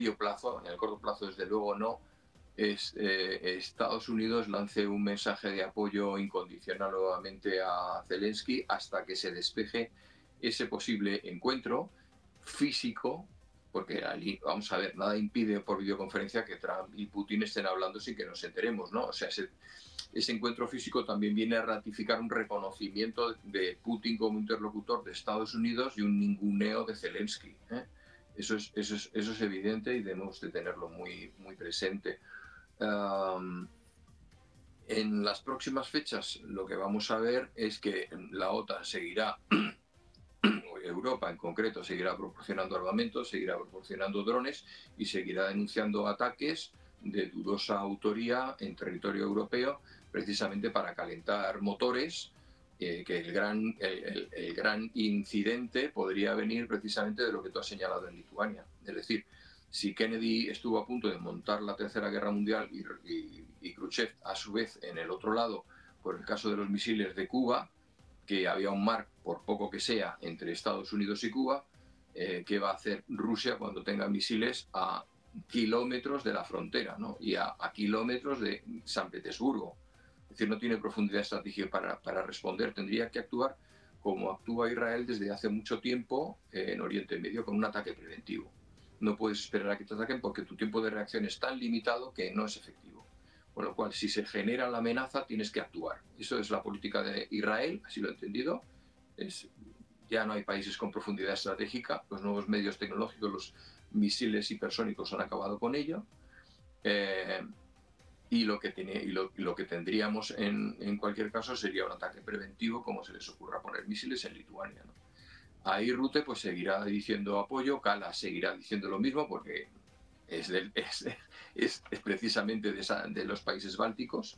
medio plazo, en el corto plazo desde luego no, Estados Unidos lance un mensaje de apoyo incondicional nuevamente a Zelensky hasta que se despeje ese posible encuentro físico, porque allí, vamos a ver, nada impide por videoconferencia que Trump y Putin estén hablando sin que nos enteremos, ¿no? O sea, ese encuentro físico también viene a ratificar un reconocimiento de Putin como interlocutor de Estados Unidos y un ninguneo de Zelensky, ¿eh? Eso es evidente y debemos de tenerlo muy, muy presente. Um, en las próximas fechas lo que vamos a ver es que la OTAN seguirá, Europa en concreto, seguirá proporcionando armamento, seguirá proporcionando drones y seguirá denunciando ataques de dudosa autoría en territorio europeo, precisamente para calentar motores, que el gran incidente podría venir precisamente de lo que tú has señalado en Lituania. Es decir, si Kennedy estuvo a punto de montar la Tercera Guerra Mundial y Khrushchev a su vez en el otro lado, por el caso de los misiles de Cuba, que había un mar, por poco que sea, entre Estados Unidos y Cuba, ¿qué va a hacer Rusia cuando tenga misiles a kilómetros de la frontera, ¿no? Y a kilómetros de San Petersburgo? Es decir, no tiene profundidad estratégica para responder. Tendría que actuar como actúa Israel desde hace mucho tiempo en Oriente Medio, con un ataque preventivo. No puedes esperar a que te ataquen porque tu tiempo de reacción es tan limitado que no es efectivo. Con lo cual, si se genera la amenaza, tienes que actuar. Eso es la política de Israel, así lo he entendido. Ya no hay países con profundidad estratégica. Los nuevos medios tecnológicos, los misiles hipersónicos han acabado con ello. Y lo que tendríamos en cualquier caso sería un ataque preventivo, como se les ocurra poner misiles en Lituania, ¿no? Ahí Rute pues seguirá diciendo apoyo, Kala seguirá diciendo lo mismo porque es precisamente de los países bálticos,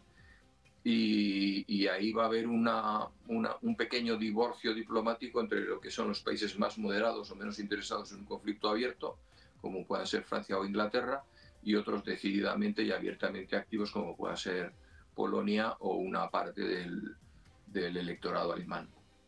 y ahí va a haber un pequeño divorcio diplomático entre lo que son los países más moderados o menos interesados en un conflicto abierto, como puedan ser Francia o Inglaterra, y otros decididamente y abiertamente activos, como pueda ser Polonia o una parte del electorado alemán.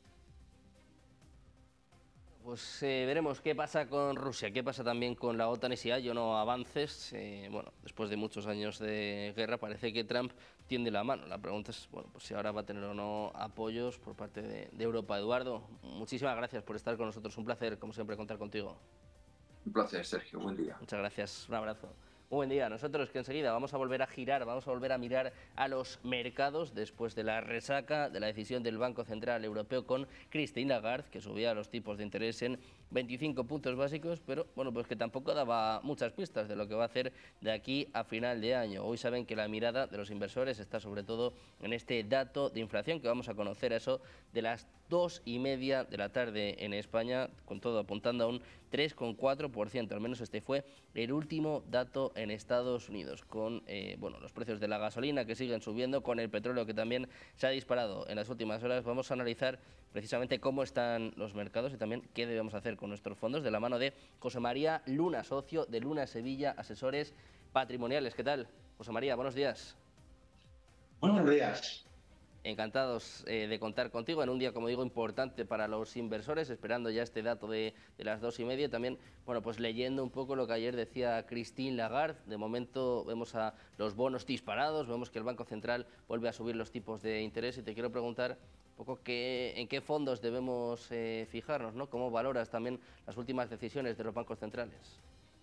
Pues veremos qué pasa con Rusia, qué pasa también con la OTAN y si hay o no avances. Bueno, después de muchos años de guerra parece que Trump tiende la mano. La pregunta es, bueno, pues si ahora va a tener o no apoyos por parte de Europa. Eduardo, muchísimas gracias por estar con nosotros. Un placer, como siempre, contar contigo. Un placer, Sergio. Buen día. Muchas gracias. Un abrazo. Muy buen día. Nosotros que enseguida vamos a volver a girar, vamos a volver a mirar a los mercados después de la resaca de la decisión del Banco Central Europeo con Christine Lagarde, que subía los tipos de interés en 25 puntos básicos, pero bueno, pues que tampoco daba muchas pistas de lo que va a hacer de aquí a final de año. Hoy saben que la mirada de los inversores está sobre todo en este dato de inflación que vamos a conocer a eso de las 2:30 de la tarde en España, con todo apuntando a un 3,4%. Al menos este fue el último dato en Estados Unidos, con bueno, los precios de la gasolina que siguen subiendo, con el petróleo que también se ha disparado en las últimas horas. Vamos a analizar precisamente cómo están los mercados y también qué debemos hacer con nuestros fondos, de la mano de José María Luna, socio de Luna Sevilla Asesores Patrimoniales. ¿Qué tal, José María? Buenos días. Buenos días. Encantados de contar contigo en un día, como digo, importante para los inversores, esperando ya este dato de las 2:30. También, bueno, pues leyendo un poco lo que ayer decía Christine Lagarde. De momento vemos a los bonos disparados, vemos que el Banco Central vuelve a subir los tipos de interés y te quiero preguntar un poco en qué fondos debemos fijarnos, ¿no? ¿Cómo valoras también las últimas decisiones de los bancos centrales?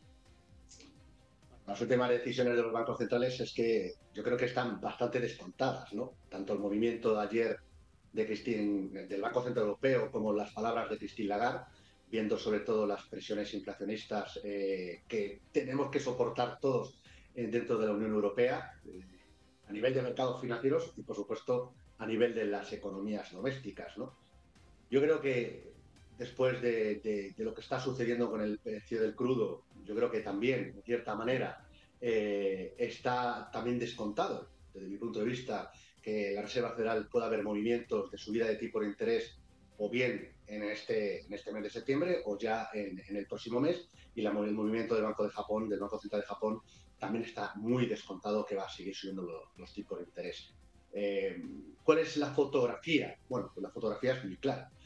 Las últimas decisiones de los bancos centrales es que yo creo que están bastante descontadas, ¿no? Tanto el movimiento de ayer del Banco Central Europeo como las palabras de Christine Lagarde, viendo sobre todo las presiones inflacionistas que tenemos que soportar todos dentro de la Unión Europea, a nivel de mercados financieros y, por supuesto, a nivel de las economías domésticas, ¿no? Yo creo que después de lo que está sucediendo con el precio del crudo, yo creo que también, de cierta manera, está también descontado, desde mi punto de vista, que la Reserva Federal pueda haber movimientos de subida de tipo de interés o bien en este mes de septiembre o ya en el próximo mes, y el movimiento del Banco Central de Japón, también está muy descontado que va a seguir subiendo los tipos de interés. ¿Cuál es la fotografía? Bueno, pues la fotografía es muy clara.